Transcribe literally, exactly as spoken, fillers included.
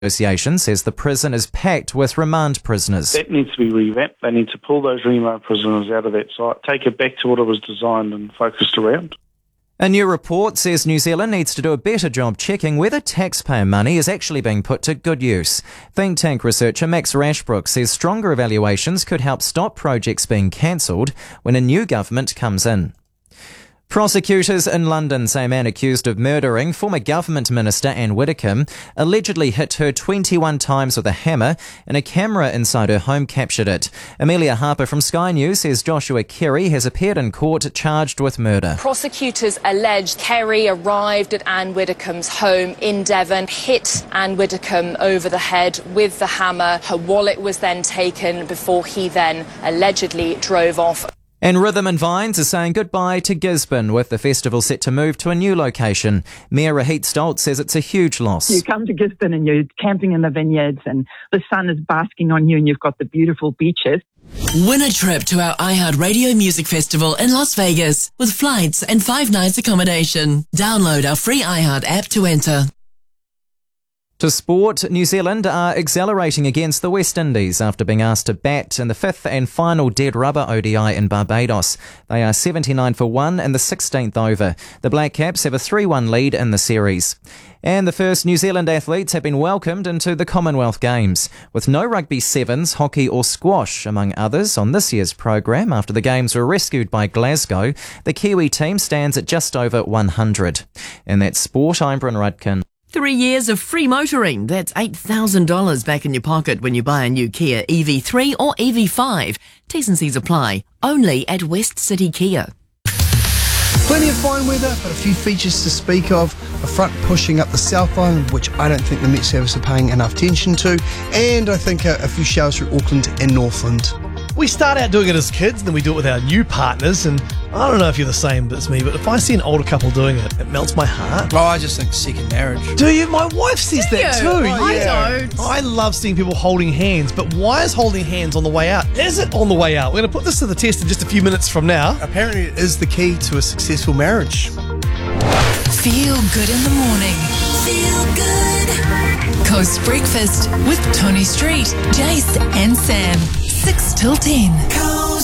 Association says the prison is packed with remand prisoners. That needs to be revamped. They need to pull those remand prisoners out of that site, take it back to what it was designed and focused around. A new report says New Zealand needs to do a better job checking whether taxpayer money is actually being put to good use. Think tank researcher Max Rashbrook says stronger evaluations could help stop projects being cancelled when a new government comes in. Prosecutors in London say a man accused of murdering former government minister Anne Widdecombe allegedly hit her twenty-one times with a hammer, and a camera inside her home captured it. Amelia Harper from Sky News says Joshua Kerry has appeared in court charged with murder. Prosecutors allege Kerry arrived at Anne Widdecombe's home in Devon, hit Anne Widdecombe over the head with the hammer. Her wallet was then taken before he then allegedly drove off. And Rhythm and Vines are saying goodbye to Gisborne, with the festival set to move to a new location. Mayor Rahit Stoltz says it's a huge loss. You come to Gisborne and you're camping in the vineyards and the sun is basking on you and you've got the beautiful beaches. Win a trip to our iHeartRadio Music Festival in Las Vegas with flights and five nights accommodation. Download our free iHeart app to enter. To sport, New Zealand are accelerating against the West Indies after being asked to bat in the fifth and final dead rubber O D I in Barbados. They are seventy-nine for one in the sixteenth over. The Black Caps have a three one lead in the series. And the first New Zealand athletes have been welcomed into the Commonwealth Games, with no rugby sevens, hockey or squash, among others, on this year's program. After the Games were rescued by Glasgow, the Kiwi team stands at just over one hundred. And that's sport. I'm Bryn Rudkin. Three years of free motoring. That's eight thousand dollars back in your pocket when you buy a new Kia E V three or E V five. T's and C's apply. Only at West City Kia. Plenty of fine weather, but a few features to speak of. A front pushing up the South Island, which I don't think the Met Service are paying enough attention to. And I think a, a few showers through Auckland and Northland. We start out doing it as kids, then we do it with our new partners, and I don't know if you're the same as me, but if I see an older couple doing it, it melts my heart. Oh, I just think second marriage. Do you? My wife says do that you? too. I yeah. don't. I love seeing people holding hands, but why is holding hands on the way out? Is it on the way out? We're going to put this to the test in just a few minutes from now. Apparently it is the key to a successful marriage. Feel good in the morning. Feel good. Coast Breakfast with Tony Street, Jace and Sam. six till ten.